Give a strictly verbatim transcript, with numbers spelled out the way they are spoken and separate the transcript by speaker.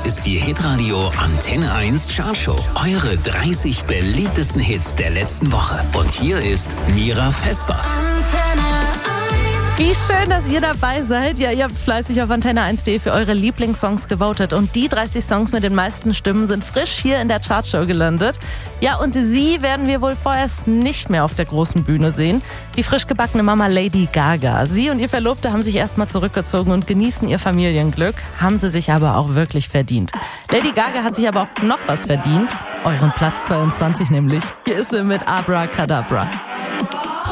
Speaker 1: ist die Hitradio Antenne eins Chartshow. Eure dreißig beliebtesten Hits der letzten Woche. Und hier ist Mira Vesper.
Speaker 2: Wie schön, dass ihr dabei seid. Ja, ihr habt fleißig auf antenne eins punkt de für eure Lieblingssongs gewotet. Und die dreißig Songs mit den meisten Stimmen sind frisch hier in der Chartshow gelandet. Ja, und sie werden wir wohl vorerst nicht mehr auf der großen Bühne sehen. Die frisch gebackene Mama Lady Gaga. Sie und ihr Verlobter haben sich erstmal zurückgezogen und genießen ihr Familienglück. Haben sie sich aber auch wirklich verdient. Lady Gaga hat sich aber auch noch was verdient. Euren Platz zweiundzwanzig nämlich. Hier ist sie mit Abracadabra.